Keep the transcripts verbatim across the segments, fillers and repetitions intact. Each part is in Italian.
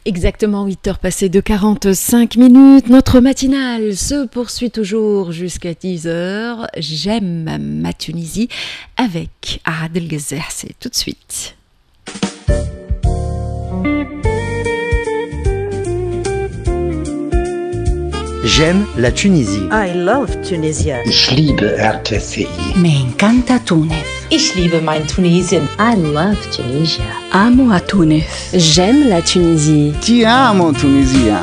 Exactement huit heures passées de quarante-cinq minutes. Notre matinale se poursuit toujours jusqu'à dix heures. J'aime ma Tunisie avec Adel Gazer. C'est tout de suite. J'aime la Tunisie. I love Tunisia. Ich liebe R T C I. Me encanta Tunis. Ich liebe mein Tunesien. I love Tunisia. Amo a Tunis. J'aime la Tunisie. Ti amo Tunisia.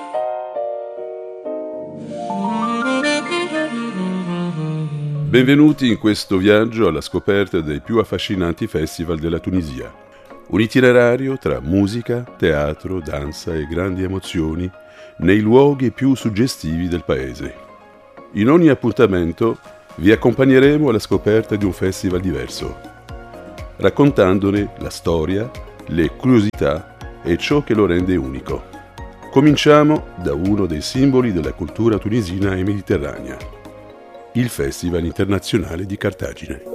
Benvenuti in questo viaggio alla scoperta dei più affascinanti festival della Tunisia. Un itinerario tra musica, teatro, danza e grandi emozioni nei luoghi più suggestivi del paese. In ogni appuntamento vi accompagneremo alla scoperta di un festival diverso, raccontandone la storia, le curiosità e ciò che lo rende unico. Cominciamo da uno dei simboli della cultura tunisina e mediterranea, il Festival Internazionale di Cartagine.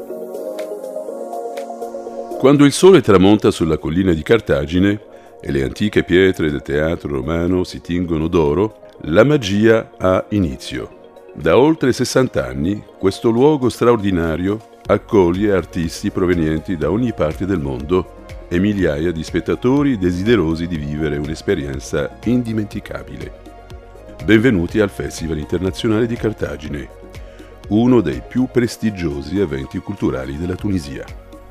Quando il sole tramonta sulla collina di Cartagine e le antiche pietre del teatro romano si tingono d'oro, la magia ha inizio. Da oltre sessanta anni, questo luogo straordinario accoglie artisti provenienti da ogni parte del mondo e migliaia di spettatori desiderosi di vivere un'esperienza indimenticabile. Benvenuti al Festival Internazionale di Cartagine, uno dei più prestigiosi eventi culturali della Tunisia.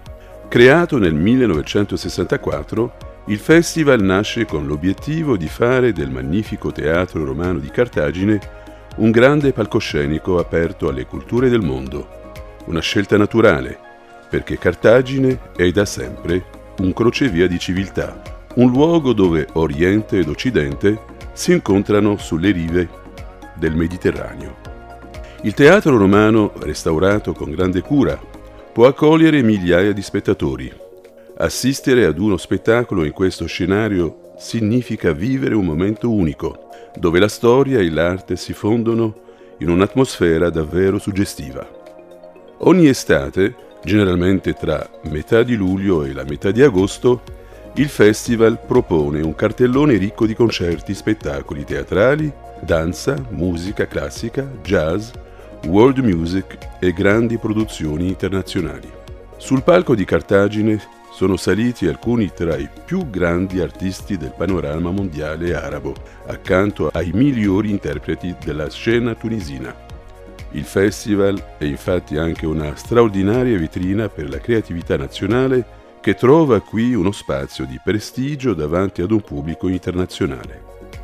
Creato nel millenovecentosessantaquattro, il festival nasce con l'obiettivo di fare del magnifico teatro romano di Cartagine un grande palcoscenico aperto alle culture del mondo. Una scelta naturale, perché Cartagine è da sempre un crocevia di civiltà, un luogo dove Oriente ed Occidente si incontrano sulle rive del Mediterraneo. Il teatro romano, restaurato con grande cura, può accogliere migliaia di spettatori. Assistere ad uno spettacolo in questo scenario significa vivere un momento unico, dove la storia e l'arte si fondono in un'atmosfera davvero suggestiva. Ogni estate, generalmente tra metà di luglio e la metà di agosto, il festival propone un cartellone ricco di concerti, spettacoli teatrali, danza, musica classica, jazz, world music e grandi produzioni internazionali. Sul palco di Cartagine sono saliti alcuni tra i più grandi artisti del panorama mondiale arabo, accanto ai migliori interpreti della scena tunisina. Il festival è infatti anche una straordinaria vetrina per la creatività nazionale che trova qui uno spazio di prestigio davanti ad un pubblico internazionale.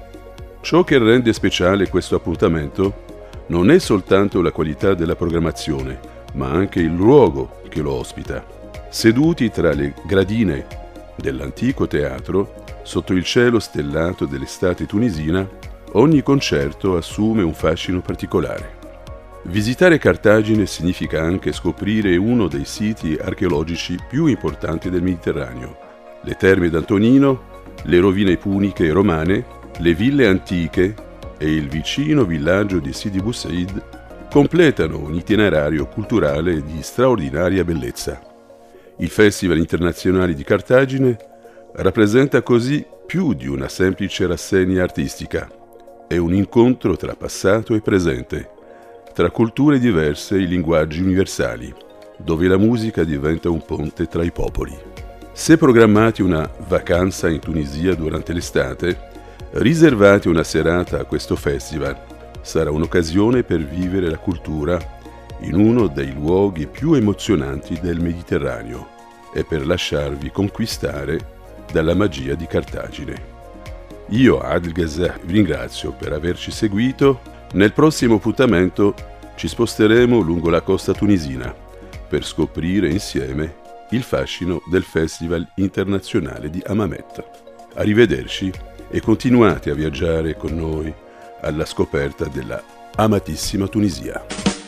Ciò che rende speciale questo appuntamento non è soltanto la qualità della programmazione, ma anche il luogo che lo ospita. Seduti tra le gradine dell'antico teatro, sotto il cielo stellato dell'estate tunisina, ogni concerto assume un fascino particolare. Visitare Cartagine significa anche scoprire uno dei siti archeologici più importanti del Mediterraneo. Le terme d'Antonino, le rovine puniche e romane, le ville antiche e il vicino villaggio di Sidi Bou Said completano un itinerario culturale di straordinaria bellezza. Il Festival Internazionale di Cartagine rappresenta così più di una semplice rassegna artistica. È un incontro tra passato e presente, tra culture diverse e linguaggi universali, dove la musica diventa un ponte tra i popoli. Se programmate una vacanza in Tunisia durante l'estate, riservate una serata a questo festival. Sarà un'occasione per vivere la cultura in uno dei luoghi più emozionanti del Mediterraneo e per lasciarvi conquistare dalla magia di Cartagine. Io, Adel Gazer, vi ringrazio per averci seguito. Nel prossimo appuntamento ci sposteremo lungo la costa tunisina per scoprire insieme il fascino del Festival Internazionale di Hammamet. Arrivederci e continuate a viaggiare con noi alla scoperta della amatissima Tunisia.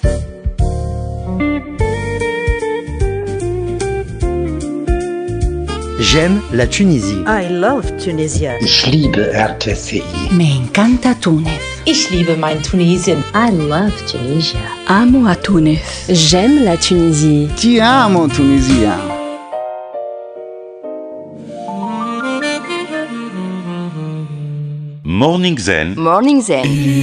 J'aime la Tunisie. I love Tunisia. Ich liebe R T C I. Me encanta Tunis. Ich liebe mein Tunesien. I love Tunisia. Amo a Tunis. J'aime la Tunisie. Ti amo Tunisia. Morning Zen Morning Zen